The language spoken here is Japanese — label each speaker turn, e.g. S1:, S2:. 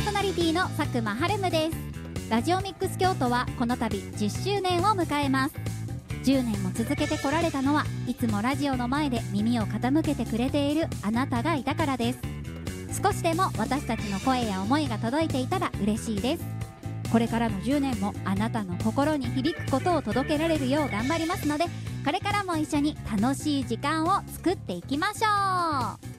S1: ソナリティの佐久間はるむです。ラジオミックス京都はこの度10周年を迎えます。10年も続けてこられたのはいつもラジオの前で耳を傾けてくれているあなたがいたからです。少しでも私たちの声や思いが届いていたら嬉しいです。これからの10年もあなたの心に響くことを届けられるよう頑張りますので、これからも一緒に楽しい時間を作っていきましょう。